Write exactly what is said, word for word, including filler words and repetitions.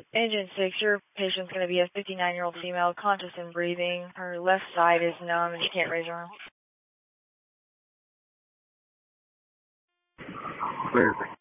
Engine six, your patient's going to be a fifty-nine-year-old female, conscious and breathing. Her left side is numb and she can't raise her arm. Clear.